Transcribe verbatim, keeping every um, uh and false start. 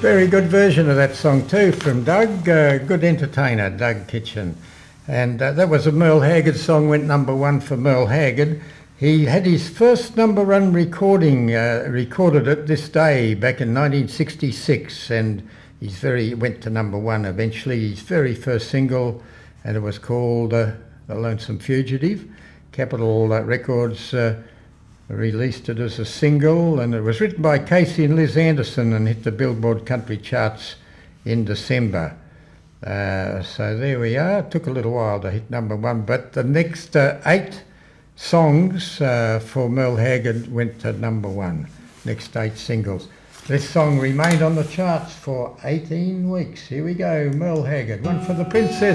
Very good version of that song too from Doug, uh, good entertainer, Doug Kitchen. And uh, that was a Merle Haggard song, went number one for Merle Haggard. He had his first number one recording, uh, recorded it this day back in nineteen sixty-six, and he's very went to number one eventually. His very first single, and it was called uh, The Lonesome Fugitive. Capitol uh, Records uh, released it as a single, and it was written by Casey and Liz Anderson and hit the Billboard Country charts in December. Uh, so there we are. It took a little while to hit number one, but the next uh, eight songs uh, for Merle Haggard went to number one. Next eight singles. This song remained on the charts for eighteen weeks. Here we go, Merle Haggard, one for the Princess.